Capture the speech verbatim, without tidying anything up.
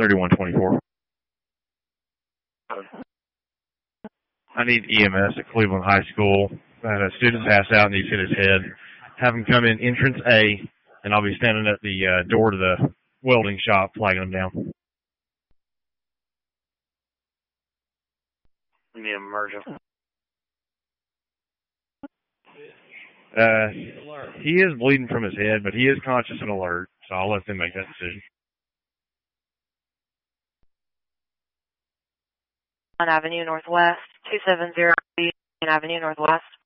thirty-one twenty-four. I need E M S at Cleveland High School. I had a student pass out and he's hit his head. Have him come in entrance A, and I'll be standing at the uh, door to the welding shop flagging him down. Need an emergency. Uh, he is bleeding from his head, but he is conscious and alert, so I'll let them make that decision. On Avenue Northwest, two seven zero Avenue Northwest.